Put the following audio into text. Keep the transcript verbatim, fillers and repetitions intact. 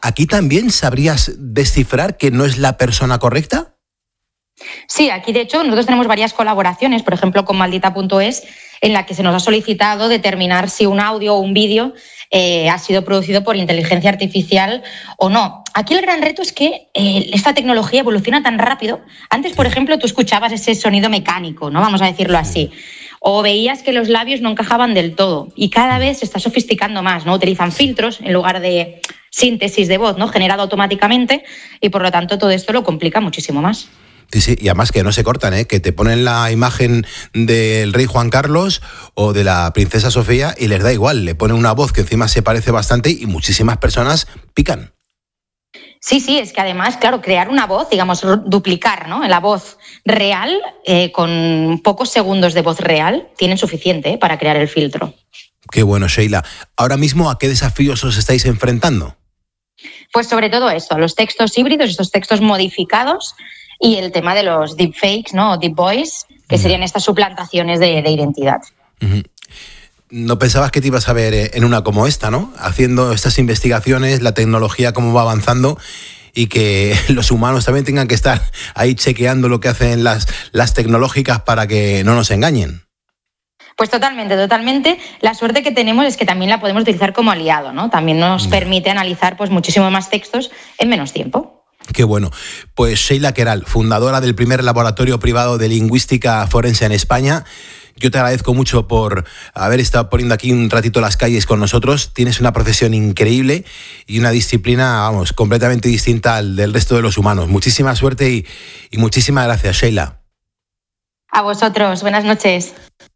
¿Aquí también sabrías descifrar que no es la persona correcta? Sí, aquí de hecho nosotros tenemos varias colaboraciones, por ejemplo con maldita punto es, en la que se nos ha solicitado determinar si un audio o un vídeo eh, ha sido producido por inteligencia artificial o no. Aquí el gran reto es que eh, esta tecnología evoluciona tan rápido. Antes, por ejemplo, tú escuchabas ese sonido mecánico, ¿no? Vamos a decirlo así. O veías que los labios no encajaban del todo y cada vez se está sofisticando más, ¿no? Utilizan filtros en lugar de síntesis de voz, ¿no? Generado automáticamente y por lo tanto todo esto lo complica muchísimo más. Sí, sí, y además que no se cortan, ¿eh? Que te ponen la imagen del rey Juan Carlos o de la princesa Sofía y les da igual, le ponen una voz que encima se parece bastante y muchísimas personas pican. Sí, sí, es que además, claro, crear una voz, digamos, duplicar, ¿no? La voz real eh, con pocos segundos de voz real tienen suficiente ¿eh? para crear el filtro. Qué bueno, Sheila. Ahora mismo, ¿a qué desafíos os estáis enfrentando? Pues sobre todo eso, los textos híbridos, estos textos modificados y el tema de los deepfakes, ¿no? Deep voice, que serían estas suplantaciones de, de identidad. Uh-huh. No pensabas que te ibas a ver en una como esta, ¿no? Haciendo estas investigaciones, la tecnología cómo va avanzando y que los humanos también tengan que estar ahí chequeando lo que hacen las, las tecnológicas para que no nos engañen. Pues totalmente, totalmente. La suerte que tenemos es que también la podemos utilizar como aliado, ¿no? También nos permite analizar pues muchísimo más textos en menos tiempo. Qué bueno. Pues Sheila Queralt, fundadora del primer laboratorio privado de lingüística forense en España. Yo te agradezco mucho por haber estado poniendo aquí un ratito las calles con nosotros. Tienes una profesión increíble y una disciplina, vamos, completamente distinta al del resto de los humanos. Muchísima suerte y, y muchísimas gracias, Sheila. A vosotros. Buenas noches.